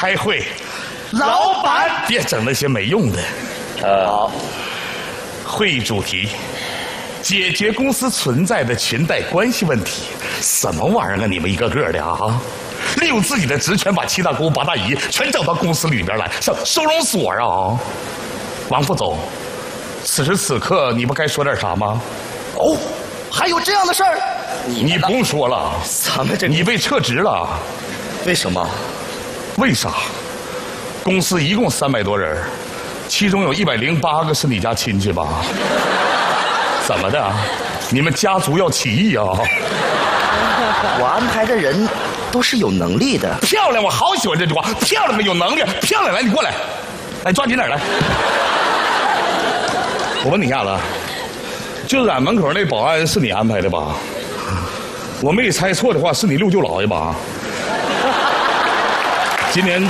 开会。 老板， 别整那些没用的。 好。 会议主题：解决公司存在的裙带关系问题。什么玩意儿啊！你们一个个的啊！利用自己的职权把七大姑八大姨全整到公司里边来，像收容所啊！王副总，此时此刻你不该说点啥吗？ 哦，还有这样的事儿？ 你不用说了， 咱们这你被撤职了。 为什么？ 为啥？公司一共300多人，其中有108个是你家亲戚吧？怎么的？你们家族要起义啊？ 我安排的人都是有能力的。 漂亮，我好喜欢这句话。漂亮的，有能力，漂亮，来，你过来，来，抓紧点来。我问你一下子，就俺门口那保安是你安排的吧？我没猜错的话，是你六舅姥爷吧？今年